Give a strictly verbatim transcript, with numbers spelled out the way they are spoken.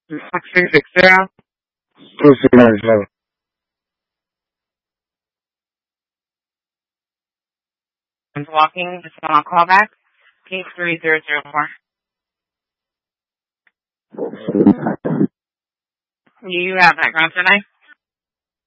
six six zero. two six nine seven. I'm walking. Just want to call back. Case three zero zero four. You have background tonight?